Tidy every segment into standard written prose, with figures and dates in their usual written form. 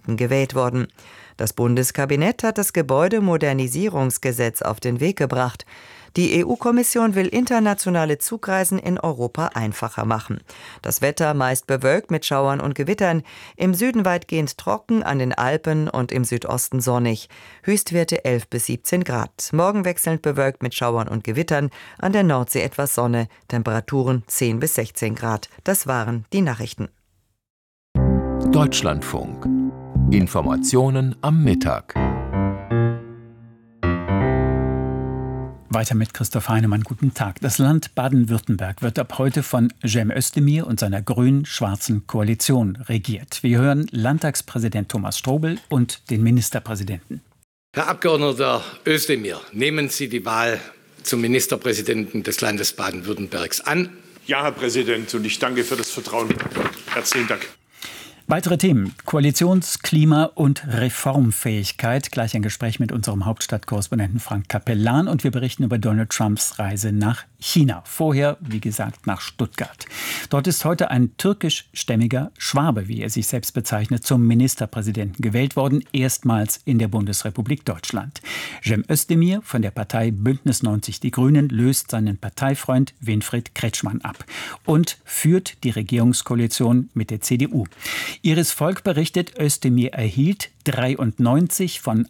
Präsidenten gewählt worden. Das Bundeskabinett hat das Gebäudemodernisierungsgesetz auf den Weg gebracht. Die EU-Kommission will internationale Zugreisen in Europa einfacher machen. Das Wetter meist bewölkt mit Schauern und Gewittern, im Süden weitgehend trocken, an den Alpen und im Südosten sonnig. Höchstwerte 11 bis 17 Grad. Morgen wechselnd bewölkt mit Schauern und Gewittern, an der Nordsee etwas Sonne, Temperaturen 10 bis 16 Grad. Das waren die Nachrichten. Deutschlandfunk. Informationen am Mittag. Weiter mit Christoph Heinemann. Guten Tag. Das Land Baden-Württemberg wird ab heute von Cem Özdemir und seiner grün-schwarzen Koalition regiert. Wir hören Landtagspräsident Thomas Strobel und den Ministerpräsidenten. Herr Abgeordneter Özdemir, nehmen Sie die Wahl zum Ministerpräsidenten des Landes Baden-Württembergs an? Ja, Herr Präsident, und ich danke für das Vertrauen. Herzlichen Dank. Weitere Themen: Koalitions-, Klima- und Reformfähigkeit. Gleich ein Gespräch mit unserem Hauptstadtkorrespondenten Frank Capellan. Und wir berichten über Donald Trumps Reise nach China. Vorher, wie gesagt, nach Stuttgart. Dort ist heute ein türkischstämmiger Schwabe, wie er sich selbst bezeichnet, zum Ministerpräsidenten gewählt worden. Erstmals in der Bundesrepublik Deutschland. Cem Özdemir von der Partei Bündnis 90 Die Grünen löst seinen Parteifreund Winfried Kretschmann ab und führt die Regierungskoalition mit der CDU. Iris Volk berichtet, Özdemir erhielt 93 von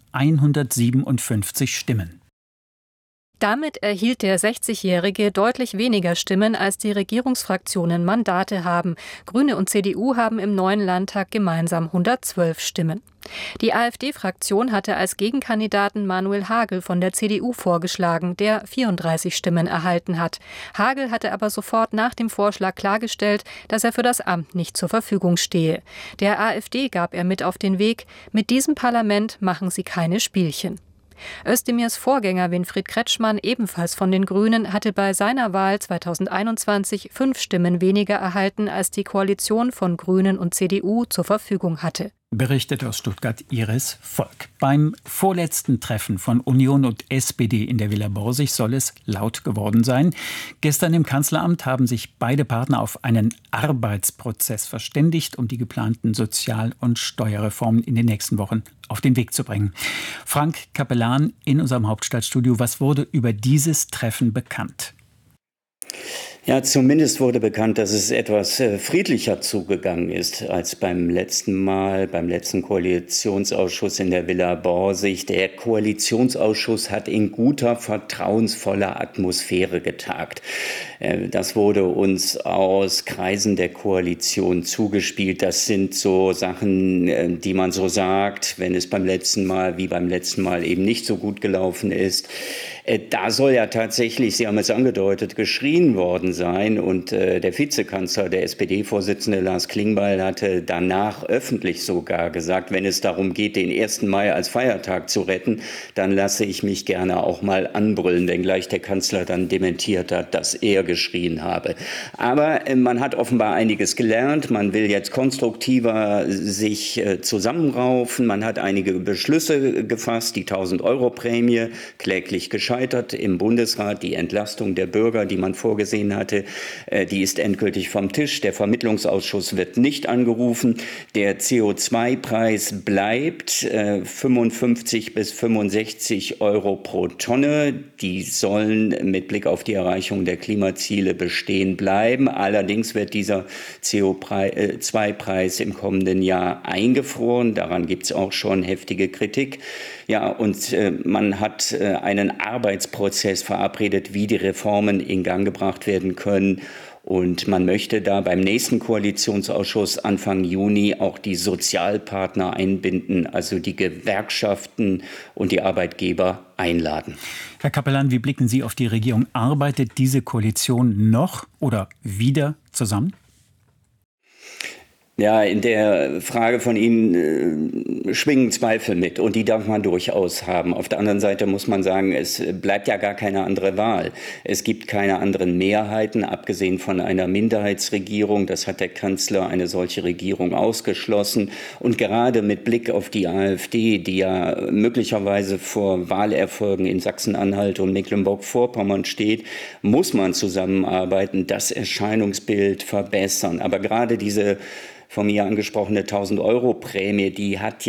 157 Stimmen. Damit erhielt der 60-Jährige deutlich weniger Stimmen, als die Regierungsfraktionen Mandate haben. Grüne und CDU haben im neuen Landtag gemeinsam 112 Stimmen. Die AfD-Fraktion hatte als Gegenkandidaten Manuel Hagel von der CDU vorgeschlagen, der 34 Stimmen erhalten hat. Hagel hatte aber sofort nach dem Vorschlag klargestellt, dass er für das Amt nicht zur Verfügung stehe. Der AfD gab er mit auf den Weg: Mit diesem Parlament machen Sie keine Spielchen. Özdemirs Vorgänger Winfried Kretschmann, ebenfalls von den Grünen, hatte bei seiner Wahl 2021 5 Stimmen weniger erhalten, als die Koalition von Grünen und CDU zur Verfügung hatte. Berichtet aus Stuttgart Iris Volk. Beim vorletzten Treffen von Union und SPD in der Villa Borsig soll es laut geworden sein. Gestern im Kanzleramt haben sich beide Partner auf einen Arbeitsprozess verständigt, um die geplanten Sozial- und Steuerreformen in den nächsten Wochen auf den Weg zu bringen. Frank Capellan in unserem Hauptstadtstudio. Was wurde über dieses Treffen bekannt? Ja, zumindest wurde bekannt, dass es etwas friedlicher zugegangen ist als beim letzten Koalitionsausschuss in der Villa Borsig. Der Koalitionsausschuss hat in guter, vertrauensvoller Atmosphäre getagt. Das wurde uns aus Kreisen der Koalition zugespielt. Das sind so Sachen, die man so sagt, wenn es beim letzten Mal eben nicht so gut gelaufen ist. Da soll ja tatsächlich, Sie haben es angedeutet, geschrien worden sein. Und der Vizekanzler, der SPD-Vorsitzende Lars Klingbeil, hatte danach öffentlich sogar gesagt, wenn es darum geht, den 1. Mai als Feiertag zu retten, dann lasse ich mich gerne auch mal anbrüllen, wenngleich der Kanzler dann dementiert hat, dass er geschrien habe. Aber man hat offenbar einiges gelernt. Man will jetzt konstruktiver sich zusammenraufen. Man hat einige Beschlüsse gefasst. Die 1.000-Euro-Prämie, kläglich gescheitert im Bundesrat. Die Entlastung der Bürger, die man vorgesehen hatte, die ist endgültig vom Tisch. Der Vermittlungsausschuss wird nicht angerufen. Der CO2-Preis bleibt 55 bis 65 Euro pro Tonne. Die sollen mit Blick auf die Erreichung der Klimaziele bestehen bleiben. Allerdings wird dieser CO2-Preis im kommenden Jahr eingefroren. Daran gibt es auch schon heftige Kritik. Ja, und man hat einen Arbeitsprozess verabredet, wie die Reformen in Gang gebracht werden können. Und man möchte da beim nächsten Koalitionsausschuss Anfang Juni auch die Sozialpartner einbinden, also die Gewerkschaften und die Arbeitgeber einladen. Herr Capellan, wie blicken Sie auf die Regierung? Arbeitet diese Koalition noch oder wieder zusammen? Ja, in der Frage von Ihnen schwingen Zweifel mit und die darf man durchaus haben. Auf der anderen Seite muss man sagen, es bleibt ja gar keine andere Wahl. Es gibt keine anderen Mehrheiten, abgesehen von einer Minderheitsregierung. Das hat der Kanzler eine solche Regierung ausgeschlossen. Und gerade mit Blick auf die AfD, die ja möglicherweise vor Wahlerfolgen in Sachsen-Anhalt und Mecklenburg-Vorpommern steht, muss man zusammenarbeiten, das Erscheinungsbild verbessern. Aber gerade diese von mir angesprochene 1.000-Euro-Prämie, die hat